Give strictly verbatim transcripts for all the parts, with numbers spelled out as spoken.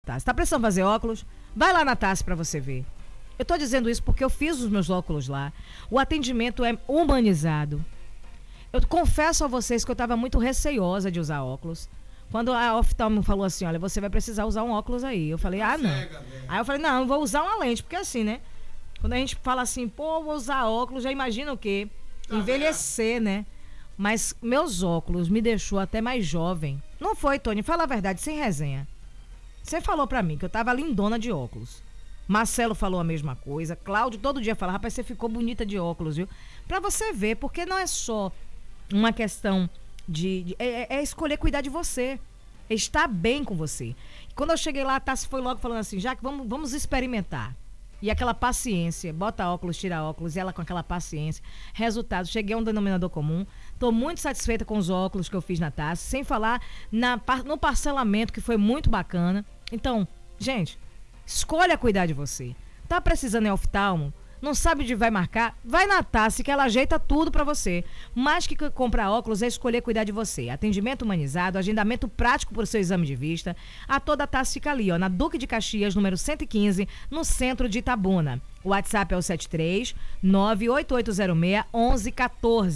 Tassi. Tá precisando fazer óculos? Vai lá na Tassi pra você ver. Eu tô dizendo isso porque eu fiz os meus óculos lá. O atendimento é humanizado. Eu confesso a vocês que eu tava muito receiosa de usar óculos. Quando a oftalmo falou assim, olha, você vai precisar usar um óculos aí. Eu falei, ah, não. Aí eu falei, não, eu vou usar uma lente, porque assim, né? Quando a gente fala assim, pô, vou usar óculos, já imagina o quê? Envelhecer, né? Mas meus óculos me deixou até mais jovem. Não foi, Tony? Fala a verdade, sem resenha. Você falou pra mim que eu tava lindona de óculos. Marcelo falou a mesma coisa. Cláudio todo dia fala, rapaz, você ficou bonita de óculos, viu? Pra você ver, porque não é só uma questão de... de é, é escolher cuidar de você. É estar bem com você. Quando eu cheguei lá, a Tassi foi logo falando assim, já que vamos, vamos experimentar. E aquela paciência, bota óculos, tira óculos, e ela com aquela paciência. Resultado, cheguei a um denominador comum. Tô muito satisfeita com os óculos que eu fiz na Tassi, sem falar na, no parcelamento, que foi muito bacana. Então, gente, escolha cuidar de você. Tá precisando em oftalmo? Não sabe onde vai marcar? Vai na Tassi, que ela ajeita tudo pra você. Mais que comprar óculos é escolher cuidar de você. Atendimento humanizado, agendamento prático por seu exame de vista. A toda a Tassi fica ali, ó, na Duque de Caxias, número cento e quinze, no centro de Itabuna. O WhatsApp é o sete três nove oito oito zero seis um um um quatro.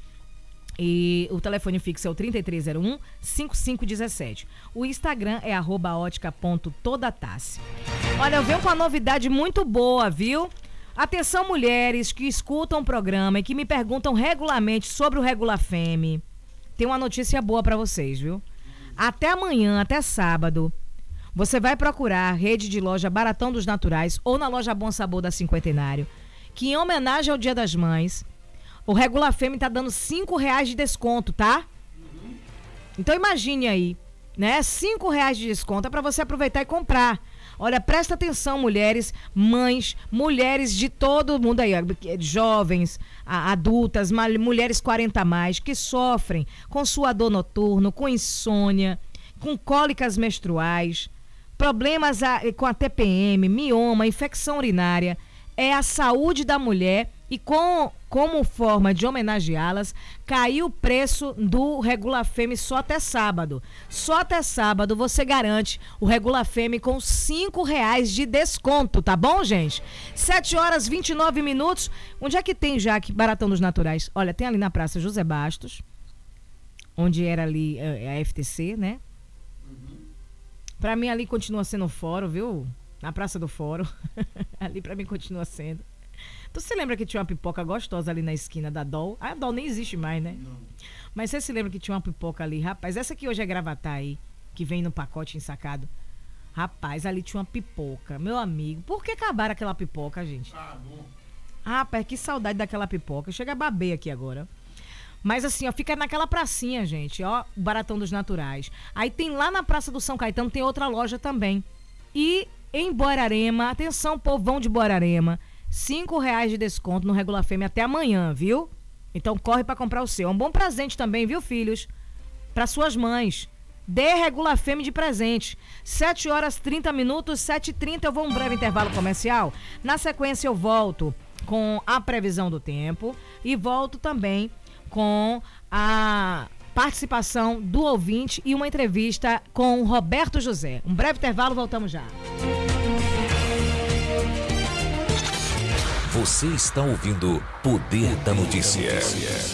E o telefone fixo é o trinta e três zero um, cinquenta e cinco dezessete. O Instagram é arroba ótica ponto toda tassi. Olha, eu venho com uma novidade muito boa, viu? Atenção, mulheres que escutam o programa e que me perguntam regularmente sobre o Regulafem. Tem uma notícia boa pra vocês, viu? Até amanhã, até sábado, você vai procurar a rede de loja Baratão dos Naturais ou na loja Bom Sabor da Cinquentenário, que em homenagem ao Dia das Mães, o Regulafem tá dando cinco reais de desconto, tá? Então imagine aí, né? cinco reais de desconto é pra você aproveitar e comprar. Olha, presta atenção, mulheres, mães, mulheres de todo mundo aí, jovens, adultas, mulheres quarenta a mais, que sofrem com suador noturno, com insônia, com cólicas menstruais, problemas com a T P M, mioma, infecção urinária. É a saúde da mulher e com, como forma de homenageá-las, caiu o preço do Regulafem só até sábado. Só até sábado você garante o Regulafem com cinco reais de desconto, tá bom, gente? sete horas e vinte e nove minutos. Onde é que tem já aqui Baratão dos Naturais? Olha, tem ali na Praça José Bastos, onde era ali a F T C, né? Uhum. Pra mim ali continua sendo o fórum, viu? Na Praça do Fórum. Ali pra mim continua sendo. Tu se lembra que tinha uma pipoca gostosa ali na esquina da Dol? A Dol nem existe mais, né? Não. Mas você se lembra que tinha uma pipoca ali? Rapaz, essa aqui hoje é Gravatá aí, que vem no pacote ensacado. Rapaz, ali tinha uma pipoca. Meu amigo, por que acabaram aquela pipoca, gente? Ah, bom. Rapaz, que saudade daquela pipoca. Chega a baber aqui agora. Mas assim, ó, fica naquela pracinha, gente, ó, o Baratão dos Naturais. Aí tem lá na Praça do São Caetano, tem outra loja também. E em Borarema, atenção, povão de Borarema, cinco reais de desconto no Regulafem até amanhã, viu? Então corre pra comprar o seu. É um bom presente também, viu, filhos? Para suas mães. Dê Regulafem de presente. sete horas e trinta minutos, sete e trinta, eu vou um breve intervalo comercial. Na sequência eu volto com a previsão do tempo e volto também com a participação do ouvinte e uma entrevista com o Roberto José. Um breve intervalo, voltamos já. Você está ouvindo Poder da Notícia.